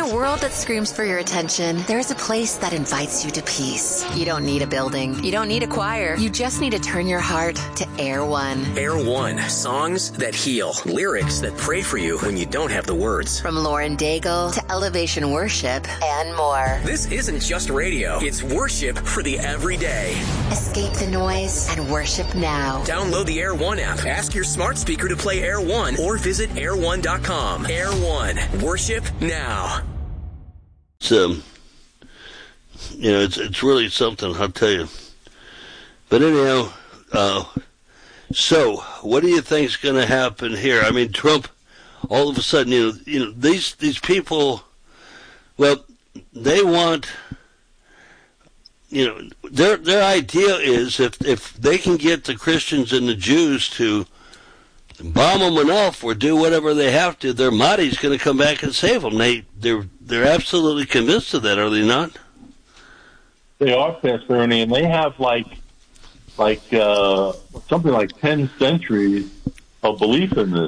a world that screams for your attention, there's a place that invites you to peace. You don't need a building. You don't need a choir. You just need to turn your heart to Air One. Air One. Songs that heal. Lyrics that pray for you when you don't have the words. From Lauren Daigle to Elevation Worship and more. This isn't just radio. It's worship for the everyday. Escape the noise and worship now. Download the Air One app. Ask your smart speaker to play Air One or visit air1.com. Air One. Worship now. It's really something, I'll tell you. But anyhow, so what do you think's going to happen here? I mean, Trump, all of a sudden, these people, well, they want, their idea is if they can get the Christians and the Jews to bomb them enough or do whatever they have to, their Mahdi's going to come back and save them. They're absolutely convinced of that, are they not? They are, Pastor Ernie, and they have like something like 10 centuries of belief in this.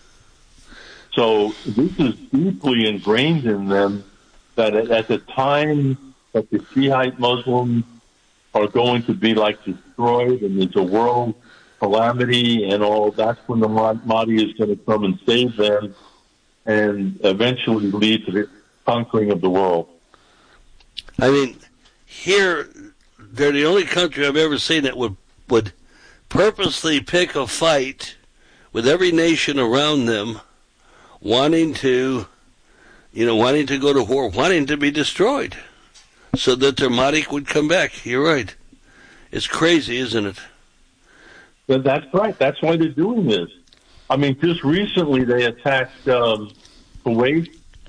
So this is deeply ingrained in them that at the time that the Shiite Muslims are going to be destroyed and there's a world calamity and all, that's when the Mahdi is going to come and save them and eventually lead to the conquering of the world. I mean, here, they're the only country I've ever seen that would purposely pick a fight with every nation around them, wanting to go to war, wanting to be destroyed, so that their Mahdi would come back. You're right. It's crazy, isn't it? That's right. That's why they're doing this. I mean, just recently they attacked Kuwait,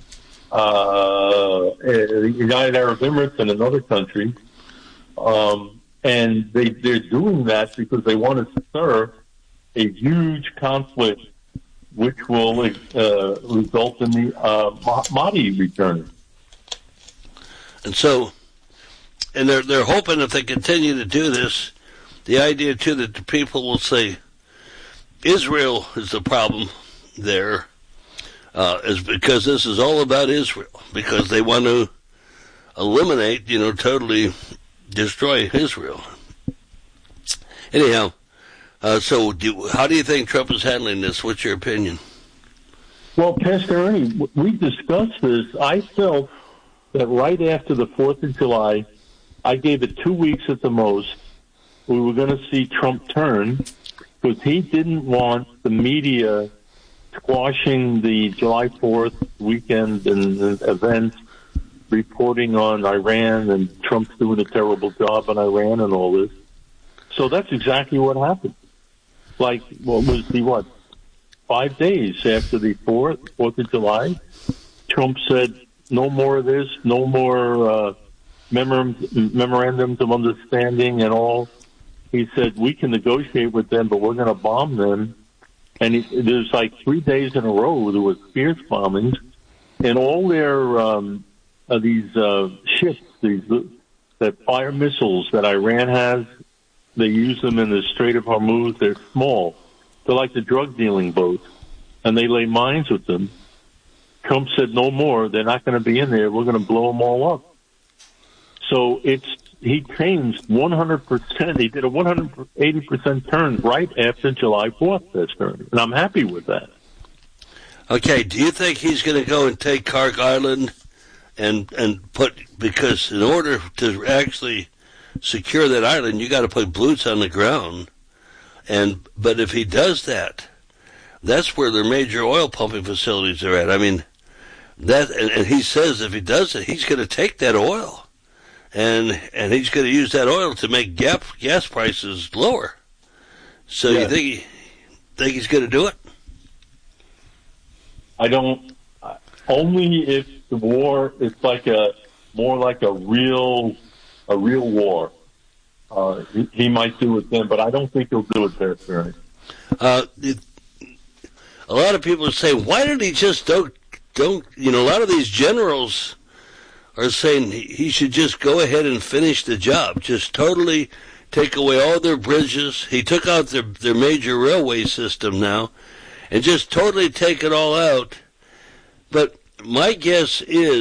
the United Arab Emirates, and another country. And they're doing that because they want to stir a huge conflict which will result in the Mahdi returning. And so, they're hoping if they continue to do this, the idea, too, that the people will say Israel is the problem there, is because this is all about Israel, because they want to eliminate, totally destroy Israel. Anyhow, so how do you think Trump is handling this? What's your opinion? Well, Pastor Ernie, we discussed this. I felt that right after the 4th of July, I gave it 2 weeks at the most, we were going to see Trump turn because he didn't want the media squashing the July 4th weekend and events, reporting on Iran and Trump's doing a terrible job on Iran and all this. So that's exactly what happened. 5 days after the 4th of July, Trump said, no more of this, no more memorandums of understanding and all. He said, we can negotiate with them, but we're going to bomb them. And there's 3 days in a row there was fierce bombings. And all their these ships, that fire missiles that Iran has, they use them in the Strait of Hormuz. They're small. They're like the drug-dealing boats. And they lay mines with them. Trump said, no more. They're not going to be in there. We're going to blow them all up. So he changed 100%. He did a 180% turn right after July 4th, this turn. And I'm happy with that. Okay, do you think he's going to go and take Kark Island and because in order to actually secure that island, you got to put boots on the ground. But if he does that, that's where their major oil pumping facilities are at. I mean, and he says if he does it, he's going to take that oil. And he's going to use that oil to make gas prices lower. So You think he's going to do it? I don't. Only if the war is more like a real war. He might do it then, but I don't think he'll do it there, Barry. A lot of people say, why did he just don't? A lot of these generals are saying he should just go ahead and finish the job. Just totally take away all their bridges. He took out their major railway system now and just totally take it all out. But my guess is